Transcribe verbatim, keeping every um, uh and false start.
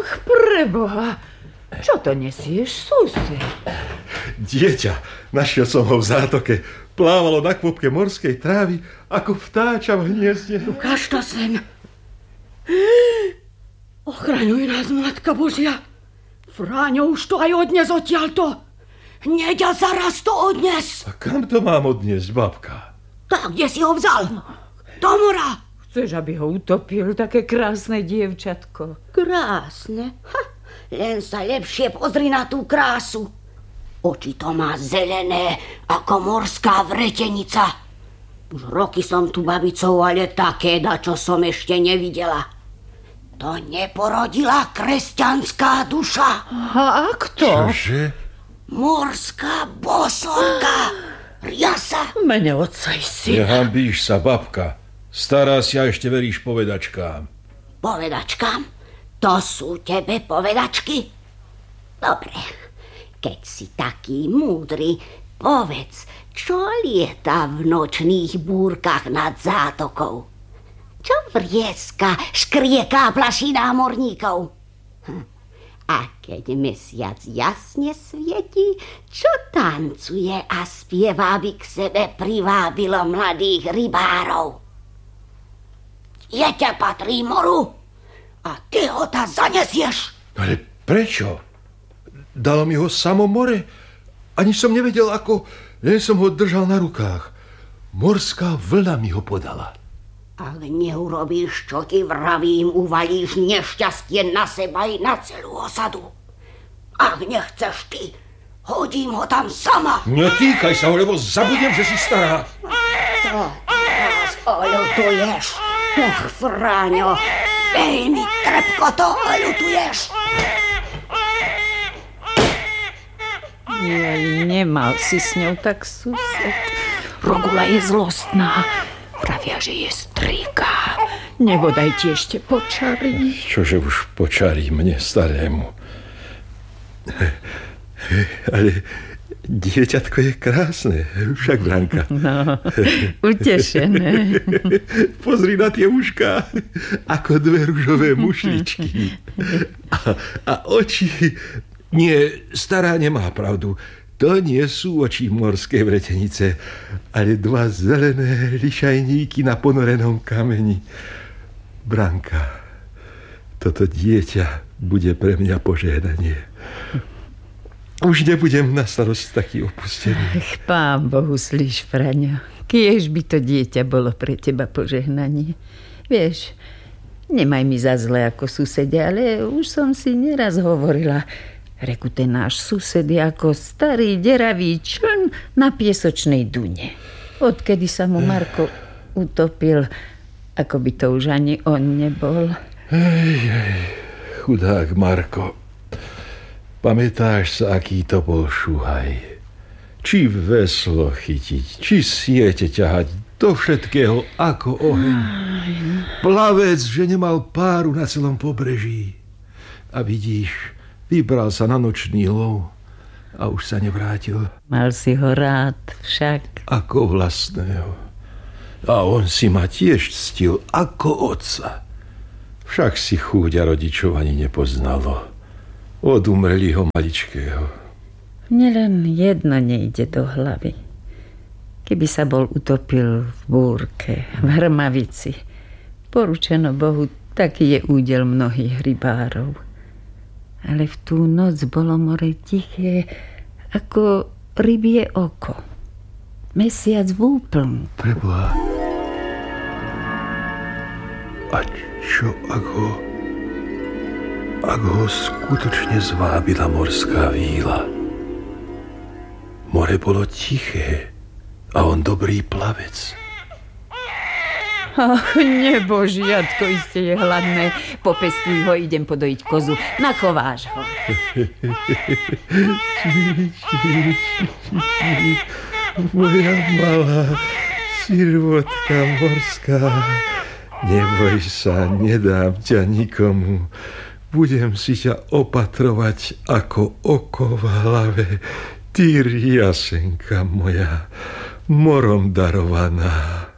Ach, preboha, čo to nesieš, sused? Dieťa, našiel som ho v zátoke. Plávalo na kvopke morskej trávy, ako vtáča v hniezde. Ukáž to sem. Ochraňuj nás, Matka Božia. Fráňo, už to aj odnes odtiaľto. Hneď a zaraz to odnes. A kam to mám odniesť, babka? Tak, kde si ho vzal? Do mora. Chceš, aby ho utopil, také krásne dievčatko? Krásne? Ha, len sa lepšie pozri na tú krásu. Oči to má zelené, ako morská vretenica. Už roky som tu babicou, ale také dačo som ešte nevidela. To neporodila kresťanská duša. A kto? Čože? Morská bosorka. Riasa. Mene otca i syna. Nehambíš sa, babka. Stará si a ešte veríš povedačkám. Povedačkám? To sú tebe povedačky? Dobre. Keď si taký múdry, povedz, čo lieta v nočných búrkach nad zátokou? Čo vrieska, škrieká, plaší námorníkov? Hm. A keď mesiac jasne svieti, čo tancuje a spieva, aby k sebe privábilo mladých rybárov? Dieťa patrí moru a ty ho tam zanesieš. Ale prečo? Dalo mi ho samo more. Ani som nevedel, ako, len som ho držal na rukách. Morská vlna mi ho podala. Ak neurobíš, čo ti vravím, uvalíš nešťastie na seba i na celú osadu. Ak nechceš ty, hodím ho tam sama. Netýkaj sa ho, lebo zabudnem, že si stará. To teraz oľutuješ. Ach, Fráňo, veľmi trepko to oľutuješ. Jaj, nemal si s ňou tak sused. Rogula je zlostná. Pravia, že je strýka. Nebodaj ti ešte počarí. Čože už počarí mne, starému. Ale dieťatko je krásne, však, Branka. No, utešené. Pozri na tie ušká, ako dve ružové mušličky. A, a oči... Nie, stará nemá pravdu. To nie sú oči morskej vretenice, ale dva zelené lišajníky na ponorenom kameni. Branka, toto dieťa bude pre mňa požehnanie. Už nebudem na starost taký opustený. Ach, pán Bohu, slíš, Fraňo. Kiež by to dieťa bolo pre teba požehnanie. Vieš, nemaj mi za zle ako susedia, ale už som si neraz hovorila... Reku, ten náš sused je ako starý deravý čln na piesočnej dune. Odkedy sa mu Marko utopil, ako by to už ani on nebol. Ej, ej, chudák Marko. Pamätáš sa, aký to bol šuhaj? Či veslo chytiť, či siete ťahať, do všetkého ako oheň. Plavec, že nemal páru na celom pobreží. A vidíš... Vybral sa na nočný lov a už sa nevrátil. Mal si ho rád však. Ako vlastného. A on si ma tiež ctil ako otca. Však si chúďa rodičov ani nepoznalo. Od umrelého maličkého. Mne len jedno nejde do hlavy. Keby sa bol utopil v búrke, v hrmavici, poručeno Bohu, taký je údel mnohých rybárov. Ale v tú noc bolo more tiché, ako rybie oko. Mesiac v úplnku. Preboha. A čo, ak ho... Ak ho skutočne zvábila morská víla? More bolo tiché a on dobrý plavec. Ach, nebožiatko, iste je hladné. Popestuj ho, idem podojiť kozu. Nachováš ho. Moja malá sirvotka morská. Neboj sa, nedám ťa nikomu. Budem si ťa opatrovať ako oko v hlave. Ty riasenka moja, morom darovaná.